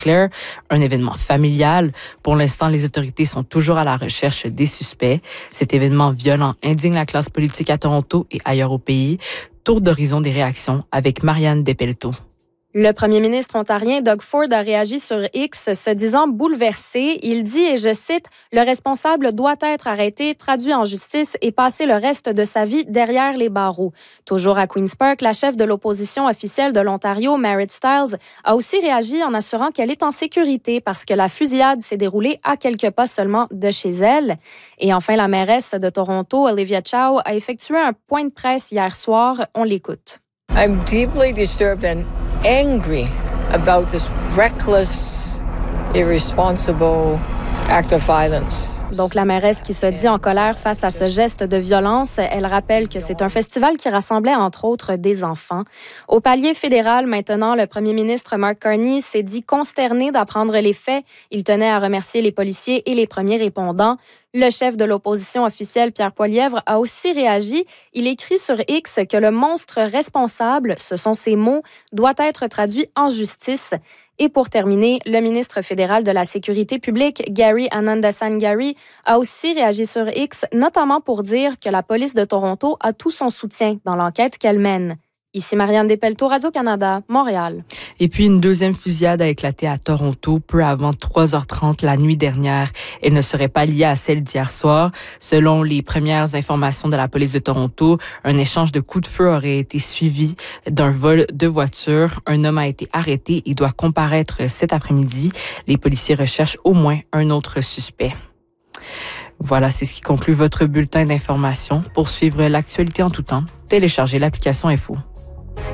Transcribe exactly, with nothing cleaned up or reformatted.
Claire, un événement familial. Pour l'instant, les autorités sont toujours à la recherche des suspects. Cet événement violent indigne la classe politique à Toronto et ailleurs au pays. Tour d'horizon des réactions avec Marianne Despelteaux. Le premier ministre ontarien Doug Ford a réagi sur X se disant bouleversé. Il dit, et je cite, « Le responsable doit être arrêté, traduit en justice et passer le reste de sa vie derrière les barreaux. » Toujours à Queen's Park, la chef de l'opposition officielle de l'Ontario, Marit Stiles, a aussi réagi en assurant qu'elle est en sécurité parce que la fusillade s'est déroulée à quelques pas seulement de chez elle. Et enfin, la mairesse de Toronto, Olivia Chow, a effectué un point de presse hier soir. On l'écoute. I'm deeply disturbed and angry about this reckless, irresponsible act of violence. Donc, la mairesse qui se dit en colère face à ce geste de violence, elle rappelle que c'est un festival qui rassemblait entre autres des enfants. Au palier fédéral, maintenant, le premier ministre Mark Carney s'est dit consterné d'apprendre les faits. Il tenait à remercier les policiers et les premiers répondants. Le chef de l'opposition officielle, Pierre Poilievre, a aussi réagi. Il écrit sur X que le monstre responsable, ce sont ses mots, doit être traduit en justice. Et pour terminer, le ministre fédéral de la Sécurité publique, Gary Anandasangarry, a aussi réagi sur X, notamment pour dire que la police de Toronto a tout son soutien dans l'enquête qu'elle mène. Ici Marianne Despelteaux, Radio-Canada, Montréal. Et puis, une deuxième fusillade a éclaté à Toronto peu avant trois heures trente la nuit dernière. Elle ne serait pas liée à celle d'hier soir. Selon les premières informations de la police de Toronto, un échange de coups de feu aurait été suivi d'un vol de voiture. Un homme a été arrêté et doit comparaître cet après-midi. Les policiers recherchent au moins un autre suspect. Voilà, c'est ce qui conclut votre bulletin d'information. Pour suivre l'actualité en tout temps, téléchargez l'application Info.